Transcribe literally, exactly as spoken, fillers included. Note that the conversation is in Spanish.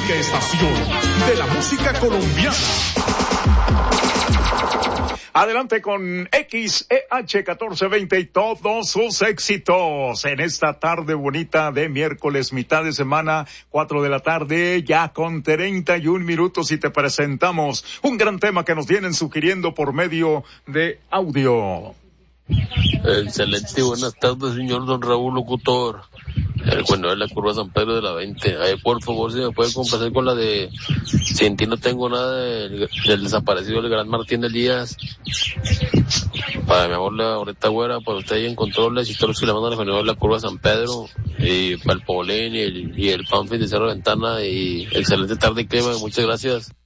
única estación de la música colombiana. Adelante con X E H catorce veinte y todos sus éxitos en esta tarde bonita de miércoles, mitad de semana, cuatro de la tarde, ya con treinta y un minutos, y te presentamos un gran tema que nos vienen sugiriendo por medio de audio. Excelente, buenas tardes, señor don Raúl Locutor. El bueno de la curva San Pedro de la veinte. Ay, por favor, si me puede complacer con la de Sin ti no tengo nada del, del desaparecido del gran Martín Elías. Para mi amor, la Oreta Güera, para usted ahí en controles y todos los que le mandan al de la curva San Pedro, y para el Paulín y el, y el Panfis de Cerro Ventana, y excelente tarde y clima, muchas gracias.